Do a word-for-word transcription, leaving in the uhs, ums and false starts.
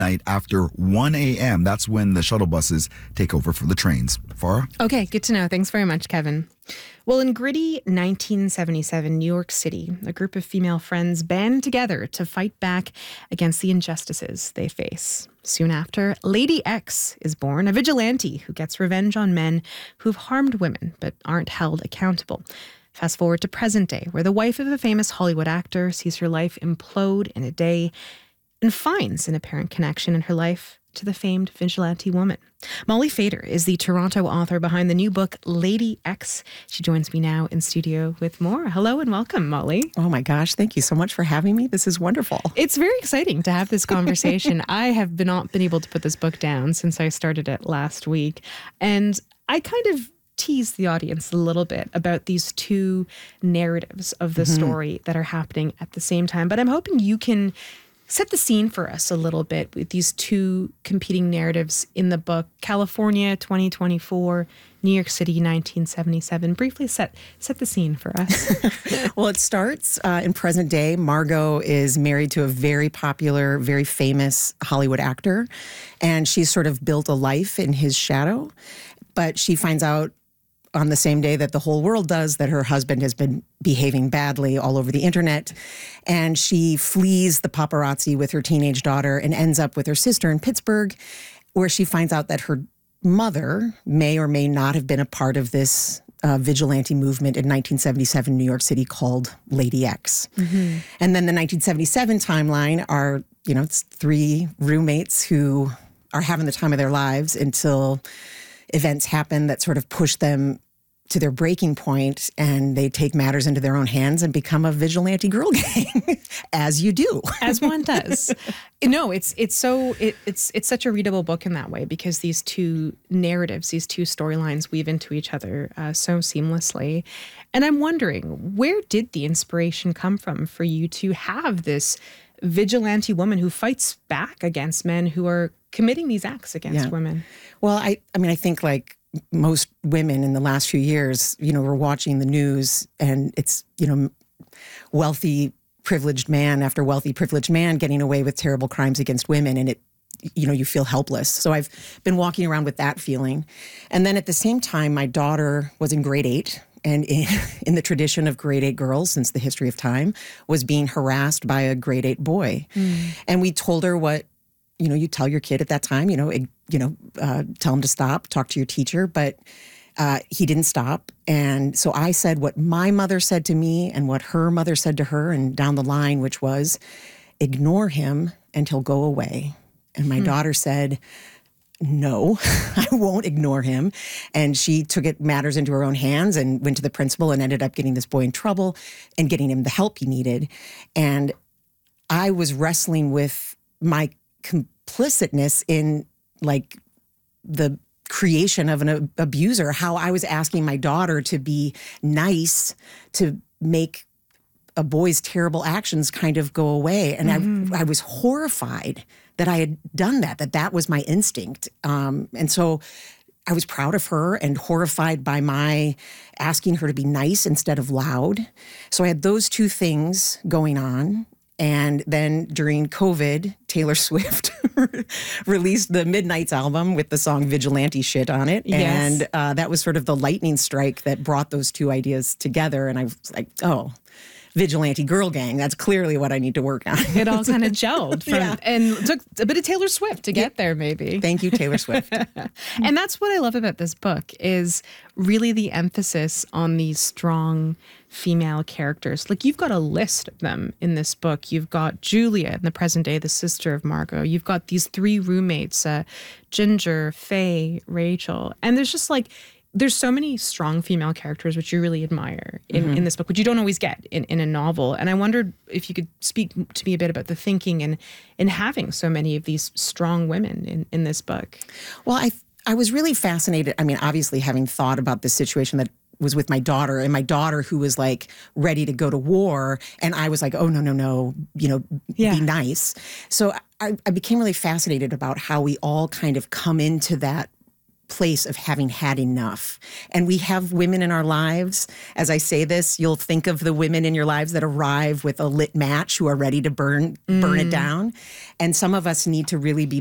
night after one a.m. That's when the shuttle buses take over for the trains. Farah? Okay, good to know. Thanks very much, Kevin. Well, in gritty nineteen seventy-seven New York City, a group of female friends band together to fight back against the injustices they face. Soon after, Lady X is born, a vigilante who gets revenge on men who've harmed women but aren't held accountable. Fast forward to present day, where the wife of a famous Hollywood actor sees her life implode in a day and finds an apparent connection in her life to the famed vigilante woman. Molly Fader is the Toronto author behind the new book, Lady X. She joins me now in studio with more. Hello and welcome, Molly. Oh my gosh, thank you so much for having me. This is wonderful. It's very exciting to have this conversation. I have been not been able to put this book down since I started it last week. And I kind of tease the audience a little bit about these two narratives of the mm-hmm. story that are happening at the same time. But I'm hoping you can set the scene for us a little bit with these two competing narratives in the book. California, twenty twenty-four, New York City, nineteen seventy-seven. Briefly set set the scene for us. Well, it starts uh, in present day. Margot is married to a very popular, very famous Hollywood actor, and she's sort of built a life in his shadow. But she finds out on the same day that the whole world does that her husband has been behaving badly all over the internet. And she flees the paparazzi with her teenage daughter and ends up with her sister in Pittsburgh, where she finds out that her mother may or may not have been a part of this uh, vigilante movement in nineteen seventy-seven New York City called Lady X. Mm-hmm. And then the nineteen seventy-seven timeline are, you know, it's three roommates who are having the time of their lives until events happen that sort of push them to their breaking point, and they take matters into their own hands and become a vigilante girl gang, as you do, as one does. No, it's it's so it, it's it's such a readable book in that way, because these two narratives, these two storylines, weave into each other uh, so seamlessly. And I'm wondering, where did the inspiration come from for you to have this vigilante woman who fights back against men who are committing these acts against yeah. women? Well, I, I mean, I think like most women in the last few years, you know, we're watching the news and it's, you know, wealthy, privileged man after wealthy, privileged man getting away with terrible crimes against women. And it, you know, you feel helpless. So I've been walking around with that feeling. And then at the same time, my daughter was in grade eight. And in, in the tradition of grade eight girls since the history of time, was being harassed by a grade eight boy. Mm. And we told her what, you know, you tell your kid at that time, you know, you know, uh, tell him to stop, talk to your teacher, but uh, he didn't stop. And so I said what my mother said to me and what her mother said to her and down the line, which was, ignore him and he'll go away. And my mm. daughter said, no, I won't ignore him. And she took it matters into her own hands and went to the principal and ended up getting this boy in trouble and getting him the help he needed. And I was wrestling with my complicitness in like the creation of an ab- abuser, how I was asking my daughter to be nice to make a boy's terrible actions kind of go away. And mm-hmm. I, I was horrified that I had done that, that that was my instinct. Um, and so I was proud of her and horrified by my asking her to be nice instead of loud. So I had those two things going on. And then during COVID, Taylor Swift released the Midnights album with the song Vigilante Shit on it. Yes. And uh, that was sort of the lightning strike that brought those two ideas together. And I was like, oh, vigilante girl gang. That's clearly what I need to work on. It all kind of gelled. From, yeah. And it took a bit of Taylor Swift to get yeah. there, maybe. Thank you, Taylor Swift. And that's what I love about this book is really the emphasis on these strong female characters. Like, you've got a list of them in this book. You've got Julia in the present day, the sister of Margot. You've got these three roommates, uh, Ginger, Faye, Rachel. And there's just like, there's so many strong female characters which you really admire in, mm-hmm. in this book, which you don't always get in, in a novel. And I wondered if you could speak to me a bit about the thinking and in having so many of these strong women in, in this book. Well, I I was really fascinated. I mean, obviously having thought about this situation that was with my daughter and my daughter who was like ready to go to war. And I was like, oh, no, no, no, you know, yeah. be nice. So I, I became really fascinated about how we all kind of come into that place of having had enough. And we have women in our lives. As I say this, you'll think of the women in your lives that arrive with a lit match who are ready to burn, mm. burn it down. And some of us need to really be